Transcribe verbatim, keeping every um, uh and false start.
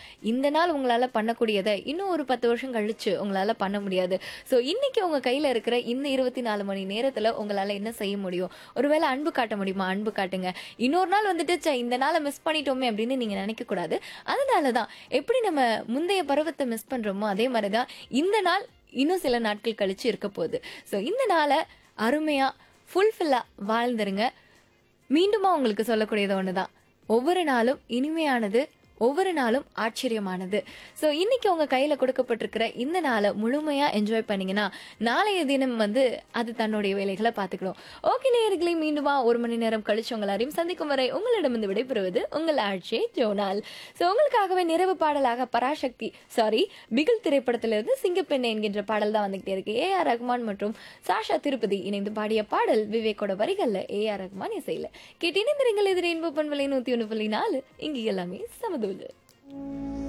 இந்த நாள் உங்களால பண்ணக்கூடியதை இன்னும் ஒரு பத்து வருஷம் கழிச்சு உங்களால பண்ண முடியாது. ஸோ இன்னைக்கு உங்க கையில இருக்கிற இந்த இருபத்தி நாலு மணி நேரத்துல உங்களால என்ன செய்ய முடியும்? ஒருவேளை அன்பு காட்ட முடியுமா? அன்பு காட்டுங்க. இன்னொரு நாள் வந்துட்டு ச்சே இந்த நாளை மிஸ் பண்ணிட்டோமே அப்படின்னு நீங்க நினைக்க கூடாது. அதனாலதான் எப்படி நம்ம முந்தைய பருவத்தை மிஸ் பண்றோமோ அதே மாதிரிதான் இந்த நாள் இன்னும் சில நாட்கள் கழிச்சு இருக்க போகுது. ஸோ இந்த நாளை அருமையா ஃபுல்ஃபில்லா வாழ்ந்துருங்க. மீண்டுமா உங்களுக்கு சொல்லக்கூடியது ஒண்ணுதான், ஒவ்வொரு நாளும் இனிமையானது, ஒவ்வொரு நாளும் ஆச்சரியமானது. ஸோ இன்னைக்கு உங்க கையில கொடுக்கப்பட்டிருக்கிற இந்த நாளை முழுமையா என்ஜாய் பண்ணீங்கன்னா நாளைய தினம் வந்து அது தன்னுடைய வேலைகளை பார்த்துக்கணும். ஓகே நேயர்களே, மீண்டுமா ஒரு மணி நேரம் கழிச்சு உங்கள் எல்லாரையும் சந்திக்கும் வரை உங்களிடமிருந்து விடைபெறுவது உங்கள் ஆட்சி ஜோனால். ஸோ உங்களுக்காகவே நிறைவு பாடலாக பராசக்தி சாரி பிகில் திரைப்படத்திலிருந்து சிங்கப்பெண்ணை என்கின்ற பாடல் தான் வந்துகிட்டே இருக்கு. ஏ ஆர் ரஹ்மான் மற்றும் சாஷா திருப்பதி இணைந்து பாடிய பாடல், விவேக்கோட வரிகள்ல ஏ ஆர் ரஹ்மான் இசையில. கேட்டு இணைந்திருங்கள். எதிரே இன்ப பண்பலை நூத்தி ஒன்று புள்ளி நாலு, இங்கு எல்லாமே சமதூலு.